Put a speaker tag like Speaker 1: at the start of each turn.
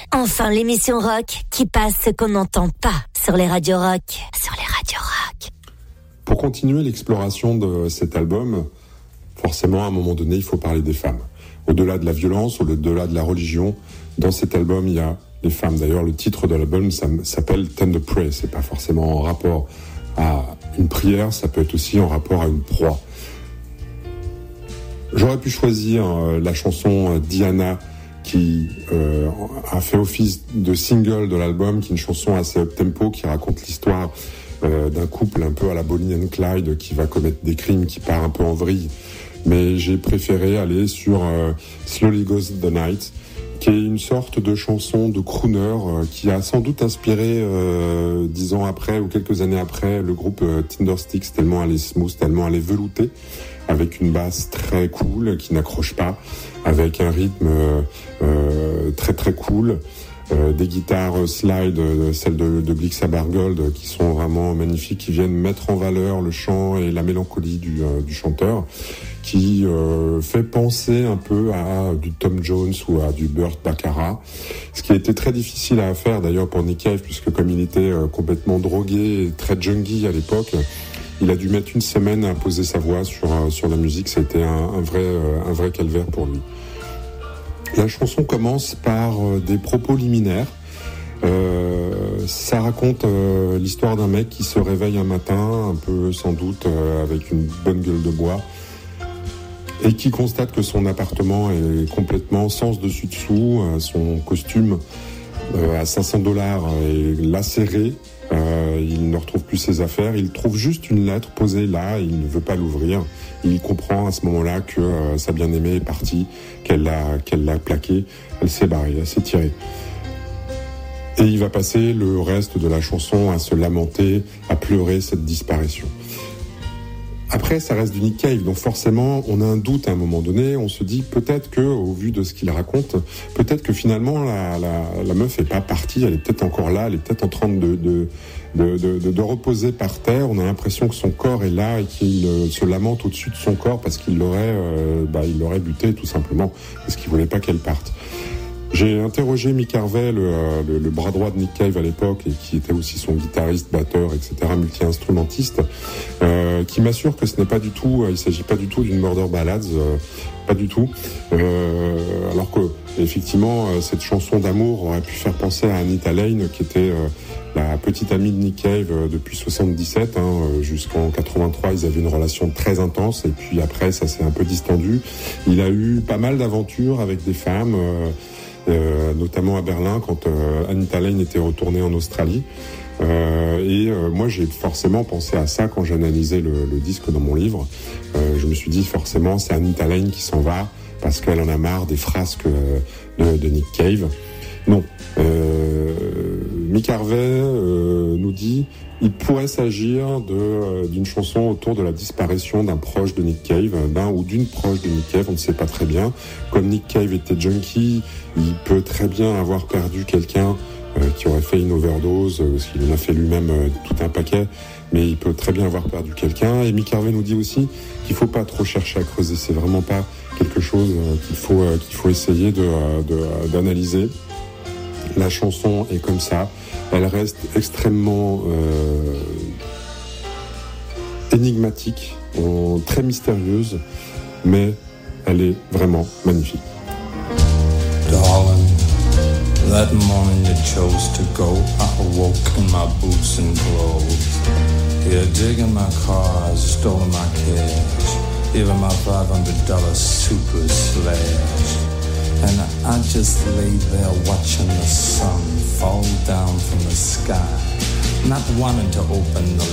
Speaker 1: Enfin l'émission rock qui passe ce qu'on n'entend pas sur les radios rock.
Speaker 2: Pour continuer l'exploration de cet album, forcément à un moment donné il faut parler des femmes. Au-delà de la violence, au-delà de la religion, dans cet album il y a les femmes. D'ailleurs le titre de l'album s'appelle Tender Prey, c'est pas forcément en rapport à une prière, ça peut être aussi en rapport à une proie. J'aurais pu choisir la chanson Diana qui a fait office de single de l'album, qui est une chanson assez up-tempo qui raconte l'histoire d'un couple un peu à la Bonnie and Clyde qui va commettre des crimes, qui part un peu en vrille. Mais j'ai préféré aller sur Slowly Goes the Night, qui est une sorte de chanson de crooner qui a sans doute inspiré 10 ans après ou quelques années après le groupe Tindersticks, tellement elle est smooth, tellement elle est veloutée, avec une basse très cool qui n'accroche pas, avec un rythme très très cool, des guitares slide, celles de Blixa Bargold, qui sont vraiment magnifiques, qui viennent mettre en valeur le chant et la mélancolie du chanteur, qui fait penser un peu à du Tom Jones ou à du Burt Bacharach, ce qui a été très difficile à faire d'ailleurs pour Nick Cave, puisque comme il était complètement drogué et très junkie à l'époque, il a dû mettre une semaine à poser sa voix sur la musique. Ça a été un vrai calvaire pour lui. La chanson commence par des propos liminaires. Ça raconte l'histoire d'un mec qui se réveille un matin, un peu sans doute avec une bonne gueule de bois, et qui constate que son appartement est complètement sans dessus-dessous, son costume à $500 est lacéré, il ne retrouve plus ses affaires, il trouve juste une lettre posée là, il ne veut pas l'ouvrir, il comprend à ce moment-là que sa bien-aimée est partie, qu'elle l'a plaquée, elle s'est barrée, elle s'est tirée. Et il va passer le reste de la chanson à se lamenter, à pleurer cette disparition. Après, ça reste du Nick Cave, donc forcément, on a un doute à un moment donné. On se dit peut-être que, au vu de ce qu'il raconte, peut-être que finalement la meuf est pas partie. Elle est peut-être encore là. Elle est peut-être en train de reposer par terre. On a l'impression que son corps est là et qu'il se lamente au-dessus de son corps parce qu'il l'aurait buté tout simplement parce qu'il voulait pas qu'elle parte. J'ai interrogé Mick Harvey, le bras droit de Nick Cave à l'époque, et qui était aussi son guitariste, batteur, etc., multi-instrumentiste, qui m'assure que ce n'est pas du tout, il s'agit pas du tout d'une murder ballads, pas du tout. Alors que, effectivement, cette chanson d'amour aurait pu faire penser à Anita Lane, qui était la petite amie de Nick Cave depuis 77, jusqu'en 83, ils avaient une relation très intense, et puis après, ça s'est un peu distendu. Il a eu pas mal d'aventures avec des femmes, notamment à Berlin quand Anita Lane était retournée en Australie, moi j'ai forcément pensé à ça quand j'analysais le disque dans mon livre. Je me suis dit forcément c'est Anita Lane qui s'en va parce qu'elle en a marre des frasques de Nick Cave. Non, Mick Harvey nous dit il pourrait s'agir d'une chanson autour de la disparition d'un proche de Nick Cave, d'un ou d'une proche de Nick Cave, on ne sait pas très bien. Comme Nick Cave était junkie, il peut très bien avoir perdu quelqu'un qui aurait fait une overdose, parce qu'il en a fait lui-même tout un paquet, mais il peut très bien avoir perdu quelqu'un. Et Mick Harvey nous dit aussi qu'il faut pas trop chercher à creuser, c'est vraiment pas quelque chose qu'il faut essayer d'analyser. La chanson est comme ça, elle reste extrêmement énigmatique, très mystérieuse, mais elle est vraiment magnifique.
Speaker 3: Darling, that morning you chose to go, I awoke in my boots and clothes. You digging my car, stole my cash, even my $500 super slash. And I just lay there watching the sun fall down from the sky, not wanting to open the